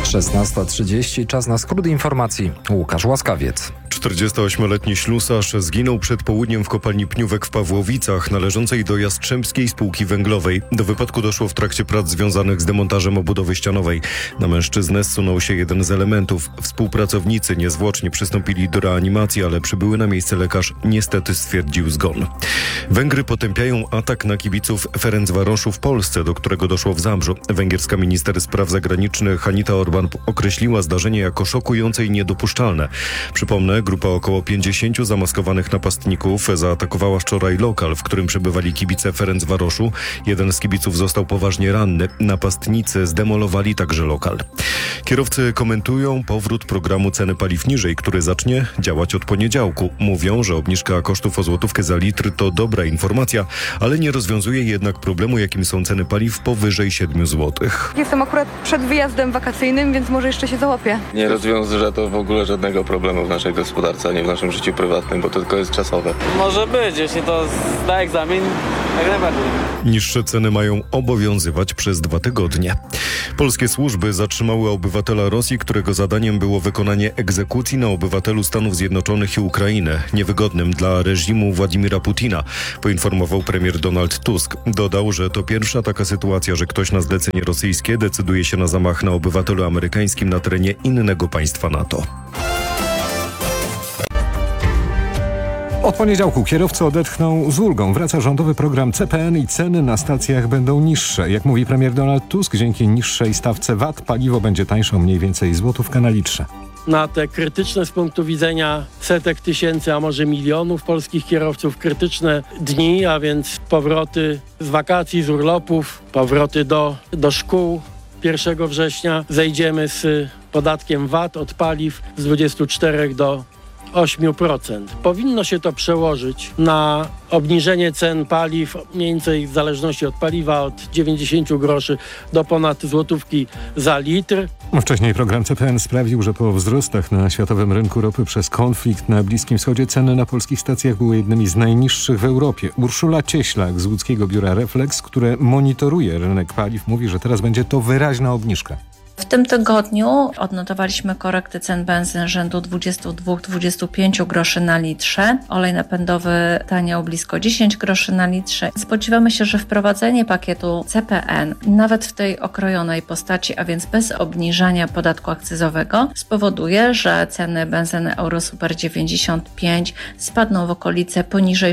16:30, czas na skrót informacji. Łukasz Łaskawiec. 48-letni ślusarz zginął przed południem w kopalni Pniówek w Pawłowicach, należącej do Jastrzębskiej Spółki Węglowej. Do wypadku doszło w trakcie prac związanych z demontażem obudowy ścianowej. Na mężczyznę zsunął się jeden z elementów. Współpracownicy niezwłocznie przystąpili do reanimacji, ale przybyły na miejsce lekarz niestety stwierdził zgon. Węgry potępiają atak na kibiców Ferencvaroszu w Polsce, do którego doszło w Zabrzu. Węgierska minister spraw zagranicznych Anita Orban określiła zdarzenie jako szokujące i niedopuszczalne. Przypomnę, grupa około 50 zamaskowanych napastników zaatakowała wczoraj lokal, w którym przebywali kibice Ferencvaroszu. Jeden z kibiców został poważnie ranny. Napastnicy zdemolowali także lokal. Kierowcy komentują powrót programu ceny paliw niżej, który zacznie działać od poniedziałku. Mówią, że obniżka kosztów o złotówkę za litr to dobra informacja, ale nie rozwiązuje jednak problemu, jakim są ceny paliw powyżej 7 zł. Jestem akurat przed wyjazdem wakacyjnym, więc może jeszcze się załapię. Nie rozwiąże to w ogóle żadnego problemu w naszej gospodarce, ani w naszym życiu prywatnym, bo to tylko jest czasowe. Może być, jeśli to zda egzamin, jak najbardziej. Niższe ceny mają obowiązywać przez 2 tygodnie. Polskie służby zatrzymały obywatela Rosji, którego zadaniem było wykonanie egzekucji na obywatelu Stanów Zjednoczonych i Ukrainy, niewygodnym dla reżimu Władimira Putina, poinformował premier Donald Tusk. Dodał, że to pierwsza taka sytuacja, że ktoś na zlecenie rosyjskie decyduje się na zamach na obywatelu amerykańskim na terenie innego państwa NATO. Od poniedziałku kierowcy odetchną z ulgą. Wraca rządowy program CPN i ceny na stacjach będą niższe. Jak mówi premier Donald Tusk, dzięki niższej stawce VAT paliwo będzie tańsze o mniej więcej złotówkę na litrze. Na te krytyczne z punktu widzenia setek tysięcy, a może milionów polskich kierowców krytyczne dni, a więc powroty z wakacji, z urlopów, powroty do szkół. 1 września zejdziemy z podatkiem VAT od paliw z 24 do 8%. Powinno się to przełożyć na obniżenie cen paliw, mniej więcej w zależności od paliwa od 90 groszy do ponad złotówki za litr. Wcześniej program CPN sprawił, że po wzrostach na światowym rynku ropy przez konflikt na Bliskim Wschodzie ceny na polskich stacjach były jednymi z najniższych w Europie. Urszula Cieślak z łódzkiego biura Reflex, które monitoruje rynek paliw, mówi, że teraz będzie to wyraźna obniżka. W tym tygodniu odnotowaliśmy korektę cen benzyn rzędu 22-25 groszy na litrze. Olej napędowy taniał blisko 10 groszy na litrze. Spodziewamy się, że wprowadzenie pakietu CPN, nawet w tej okrojonej postaci, a więc bez obniżania podatku akcyzowego, spowoduje, że ceny benzyny Eurosuper 95 spadną w okolice poniżej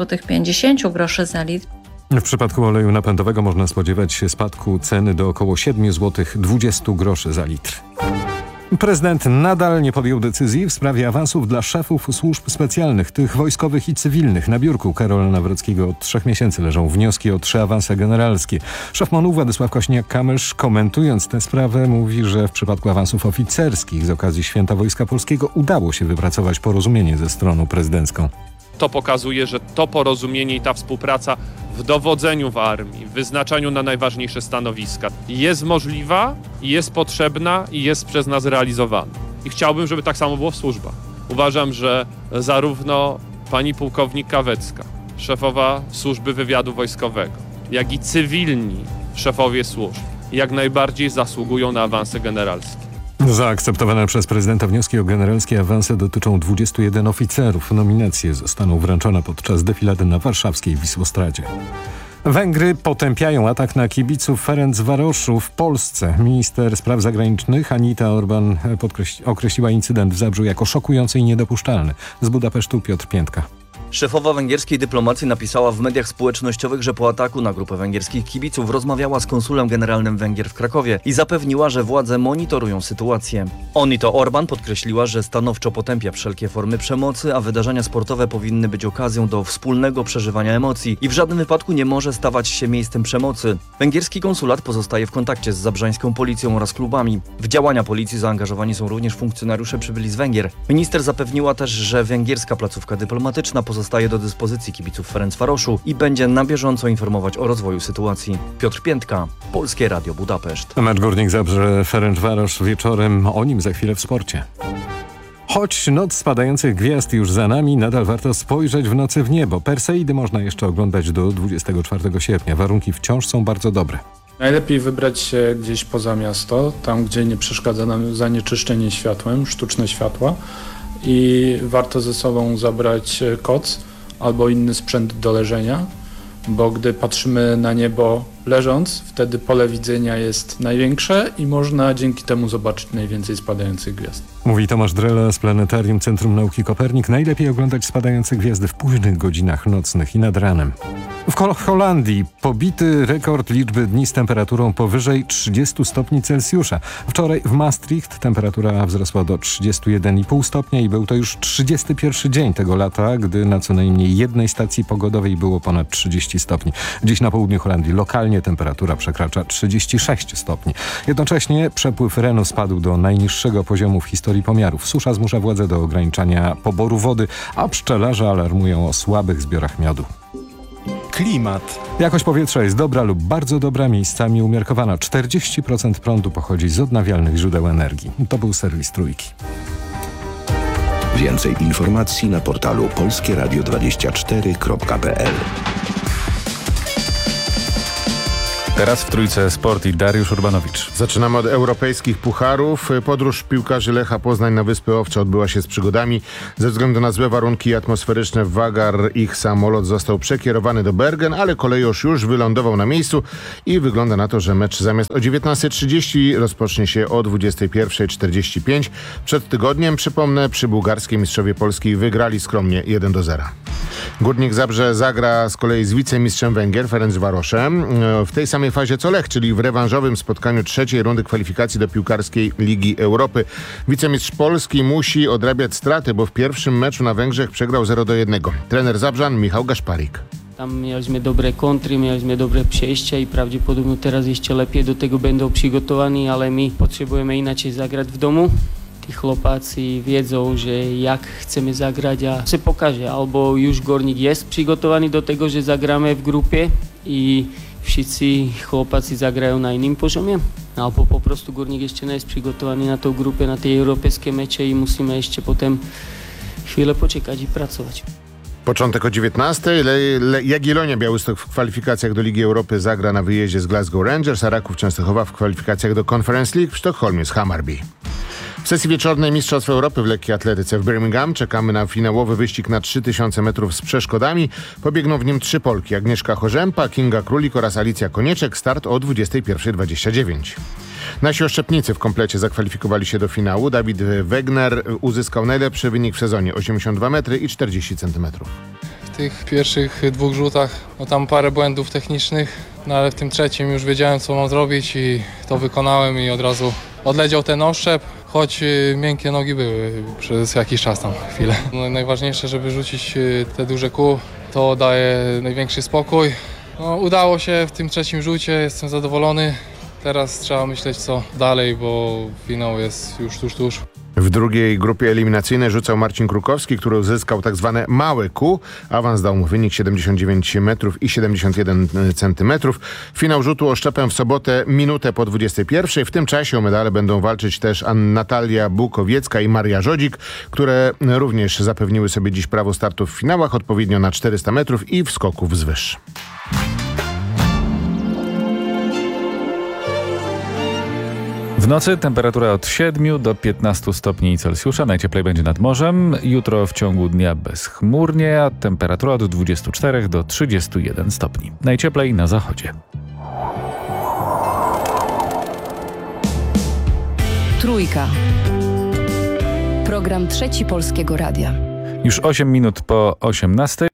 6,50 zł za litr. W przypadku oleju napędowego można spodziewać się spadku ceny do około 7,20 zł za litr. Prezydent nadal nie podjął decyzji w sprawie awansów dla szefów służb specjalnych, tych wojskowych i cywilnych. Na biurku Karola Nawrockiego od 3 miesięcy leżą wnioski o 3 awanse generalskie. Szef MON-u Władysław Kośniak-Kamysz, komentując tę sprawę, mówi, że w przypadku awansów oficerskich z okazji Święta Wojska Polskiego udało się wypracować porozumienie ze stroną prezydencką. To pokazuje, że to porozumienie i ta współpraca w dowodzeniu w armii, w wyznaczaniu na najważniejsze stanowiska jest możliwa, jest potrzebna i jest przez nas realizowana. I chciałbym, żeby tak samo było w służbach. Uważam, że zarówno pani pułkownik Kawecka, szefowa służby wywiadu wojskowego, jak i cywilni szefowie służb jak najbardziej zasługują na awanse generalskie. Zaakceptowane przez prezydenta wnioski o generalskie awanse dotyczą 21 oficerów. Nominacje zostaną wręczone podczas defilady na warszawskiej Wisłostradzie. Węgry potępiają atak na kibiców Ferencvaroszu w Polsce. Minister spraw zagranicznych Anita Orban określiła incydent w Zabrzu jako szokujący i niedopuszczalny. Z Budapesztu Piotr Piętka. Szefowa węgierskiej dyplomacji napisała w mediach społecznościowych, że po ataku na grupę węgierskich kibiców rozmawiała z konsulem generalnym Węgier w Krakowie i zapewniła, że władze monitorują sytuację. Anita Orban podkreśliła, że stanowczo potępia wszelkie formy przemocy, a wydarzenia sportowe powinny być okazją do wspólnego przeżywania emocji i w żadnym wypadku nie może stawać się miejscem przemocy. Węgierski konsulat pozostaje w kontakcie z zabrzańską policją oraz klubami. W działania policji zaangażowani są również funkcjonariusze przybyli z Węgier. Minister zapewniła też, że węgierska placówka dyplomatyczna pozostaje do dyspozycji kibiców Ferencvaroszu i będzie na bieżąco informować o rozwoju sytuacji. Piotr Piętka, Polskie Radio Budapeszt. Mecz Górnik Zabrze Ferencvaros wieczorem, o nim za chwilę w sporcie. Choć noc spadających gwiazd już za nami, nadal warto spojrzeć w nocy w niebo. Perseidy można jeszcze oglądać do 24 sierpnia. Warunki wciąż są bardzo dobre. Najlepiej wybrać się gdzieś poza miasto, tam gdzie nie przeszkadza nam zanieczyszczenie światłem, sztuczne światła i warto ze sobą zabrać koc albo inny sprzęt do leżenia, bo gdy patrzymy na niebo leżąc, wtedy pole widzenia jest największe i można dzięki temu zobaczyć najwięcej spadających gwiazd. Mówi Tomasz Drela z Planetarium Centrum Nauki Kopernik. Najlepiej oglądać spadające gwiazdy w późnych godzinach nocnych i nad ranem. W Holandii pobity rekord liczby dni z temperaturą powyżej 30 stopni Celsjusza. Wczoraj w Maastricht temperatura wzrosła do 31,5 stopnia i był to już 31 dzień tego lata, gdy na co najmniej jednej stacji pogodowej było ponad 30 stopni. Dziś na południu Holandii lokalnie temperatura przekracza 36 stopni. Jednocześnie przepływ Renu spadł do najniższego poziomu w historii pomiarów. Susza zmusza władze do ograniczania poboru wody, a pszczelarze alarmują o słabych zbiorach miodu. Klimat. Jakość powietrza jest dobra lub bardzo dobra, miejscami umiarkowana. 40% prądu pochodzi z odnawialnych źródeł energii. To był serwis Trójki. Więcej informacji na portalu polskieradio24.pl. Teraz w Trójce Sport i Dariusz Urbanowicz. Zaczynamy od europejskich pucharów. Podróż piłkarzy Lecha Poznań na Wyspy Owcze odbyła się z przygodami. Ze względu na złe warunki atmosferyczne w Wagar ich samolot został przekierowany do Bergen, ale kolejorz już wylądował na miejscu i wygląda na to, że mecz zamiast o 19:30 rozpocznie się o 21:45. Przed tygodniem, przypomnę, przy bułgarskie mistrzowie Polski wygrali skromnie 1-0. Górnik Zabrze zagra z kolei z wicemistrzem Węgier Ferencvaroszem w tej samej fazie co Lech, czyli w rewanżowym spotkaniu trzeciej rundy kwalifikacji do piłkarskiej Ligi Europy. Wicemistrz Polski musi odrabiać straty, bo w pierwszym meczu na Węgrzech przegrał 0-1. Trener Zabrzan Michał Gaszparik. Tam mieliśmy dobre kontry, mieliśmy dobre przejścia i prawdopodobnie teraz jeszcze lepiej do tego będą przygotowani, ale my potrzebujemy inaczej zagrać w domu. Ci chłopacy wiedzą, że jak chcemy zagrać, a się pokaże. Albo już Górnik jest przygotowany do tego, że zagramy w grupie i wszyscy chłopacy zagrają na innym poziomie, albo po prostu Górnik jeszcze nie jest przygotowany na tą grupę, na te europejskie mecze i musimy jeszcze potem chwilę poczekać i pracować. Początek o 19:00. Jagiellonia Białystok w kwalifikacjach do Ligi Europy zagra na wyjeździe z Glasgow Rangers, a Raków Częstochowa w kwalifikacjach do Conference League w Sztokholmie z Hammarby. W sesji wieczornej Mistrzostw Europy w lekkiej atletyce w Birmingham czekamy na finałowy wyścig na 3000 metrów z przeszkodami. Pobiegną w nim 3 Polki: Agnieszka Chorzępa, Kinga Królik oraz Alicja Konieczek. Start o 21:29. Nasi oszczepnicy w komplecie zakwalifikowali się do finału. Dawid Wegner uzyskał najlepszy wynik w sezonie: 82 metry i 40 centymetrów. W tych pierwszych 2 rzutach tam parę błędów technicznych, ale w tym trzecim już wiedziałem, co mam zrobić i to wykonałem i od razu odleciał ten oszczep, choć miękkie nogi były przez jakiś czas tam, chwilę. Najważniejsze, żeby rzucić te duże kół, to daje największy spokój. Udało się w tym trzecim rzucie, jestem zadowolony. Teraz trzeba myśleć, co dalej, bo finał jest już tuż. W drugiej grupie eliminacyjnej rzucał Marcin Krukowski, który uzyskał tak zwane małe kół. Awans dał mu wynik 79 metrów i 71 centymetrów. Finał rzutu oszczepem w sobotę minutę po 21:00. W tym czasie o medale będą walczyć też Natalia Bukowiecka i Maria Żodzik, które również zapewniły sobie dziś prawo startu w finałach, odpowiednio na 400 metrów i w skoku wzwyż. W nocy temperatura od 7 do 15 stopni Celsjusza. Najcieplej będzie nad morzem. Jutro w ciągu dnia bezchmurnie, a temperatura od 24 do 31 stopni. Najcieplej na zachodzie. Trójka. Program Trzeci Polskiego Radia. Już 8 minut po 18:00.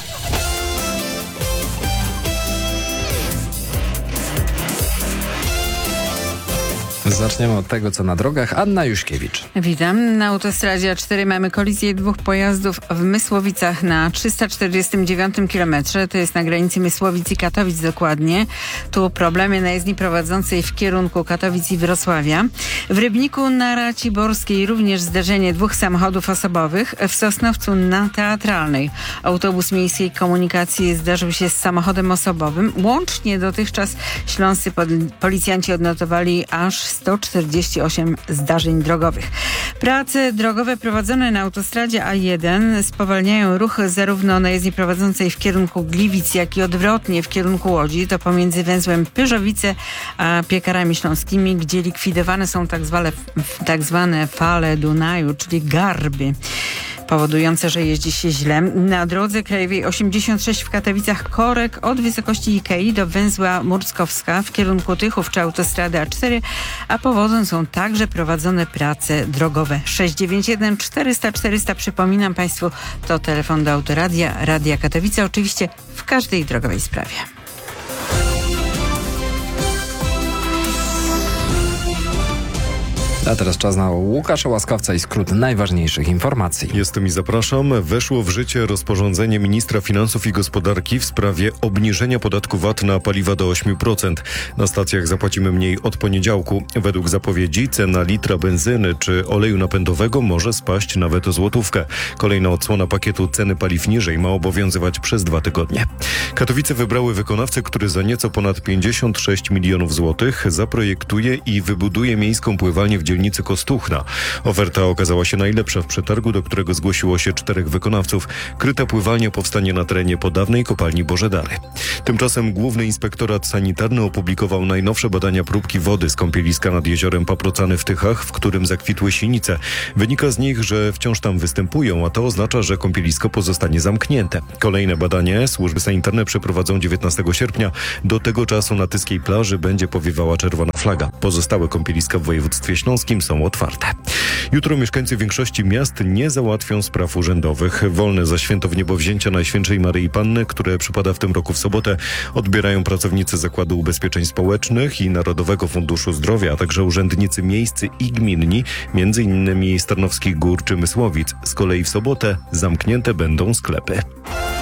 Zaczniemy od tego, co na drogach. Anna Juśkiewicz. Witam. Na autostradzie A4 mamy kolizję 2 pojazdów w Mysłowicach na 349 km. To jest na granicy Mysłowic i Katowic dokładnie. Tu problemy na jezdni prowadzącej w kierunku Katowic i Wrocławia. W Rybniku na Raciborskiej również zdarzenie 2 samochodów osobowych. W Sosnowcu na Teatralnej autobus miejskiej komunikacji zdarzył się z samochodem osobowym. Łącznie dotychczas śląscy policjanci odnotowali aż 148 zdarzeń drogowych. Prace drogowe prowadzone na autostradzie A1 spowalniają ruch zarówno na jezdni prowadzącej w kierunku Gliwic, jak i odwrotnie w kierunku Łodzi. To pomiędzy węzłem Pyrzowice a Piekarami Śląskimi, gdzie likwidowane są tak zwane fale Dunaju, czyli garby, powodujące, że jeździ się źle. Na drodze krajowej 86 w Katowicach korek od wysokości Ikei do węzła Murckowska w kierunku Tychów czy autostrady A4, a powodem są także prowadzone prace drogowe. 691 400 400, przypominam Państwu, to telefon do Autoradia, Radia Katowice, oczywiście w każdej drogowej sprawie. A teraz czas na Łukasza Łaskawca i skrót najważniejszych informacji. Jestem i zapraszam. Weszło w życie rozporządzenie ministra finansów i gospodarki w sprawie obniżenia podatku VAT na paliwa do 8%. Na stacjach zapłacimy mniej od poniedziałku. Według zapowiedzi cena litra benzyny czy oleju napędowego może spaść nawet o złotówkę. Kolejna odsłona pakietu ceny paliw niżej ma obowiązywać przez 2 tygodnie. Katowice wybrały wykonawcę, który za nieco ponad 56 milionów złotych zaprojektuje i wybuduje miejską pływalnię w dzielnicy Kostuchna. Oferta okazała się najlepsza w przetargu, do którego zgłosiło się 4 wykonawców. Kryta pływalnia powstanie na terenie po dawnej kopalni Bożedary. Tymczasem Główny Inspektorat Sanitarny opublikował najnowsze badania próbki wody z kąpieliska nad jeziorem Paprocany w Tychach, w którym zakwitły sinice. Wynika z nich, że wciąż tam występują, a to oznacza, że kąpielisko pozostanie zamknięte. Kolejne badanie służby sanitarne przeprowadzą 19 sierpnia. Do tego czasu na tyskiej plaży będzie powiewała czerwona flaga. Pozostałe kąpieliska w województwie śląskim są otwarte. Jutro mieszkańcy większości miast nie załatwią spraw urzędowych. Wolne za święto Wniebowzięcia Najświętszej Maryi Panny, które przypada w tym roku w sobotę, odbierają pracownicy Zakładu Ubezpieczeń Społecznych i Narodowego Funduszu Zdrowia, a także urzędnicy miejscy i gminni, m.in. z Tarnowskich Gór czy Mysłowic. Z kolei w sobotę zamknięte będą sklepy.